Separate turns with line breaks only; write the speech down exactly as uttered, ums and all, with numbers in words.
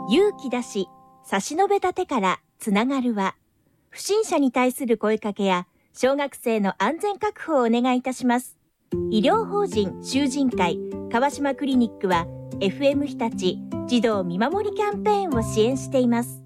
勇気出し差し伸べた手からつながるは、不審者に対する声かけや小学生の安全確保をお願いいたします。医療法人衆人会川島クリニックは エフエム 日立児童見守りキャンペーンを支援しています。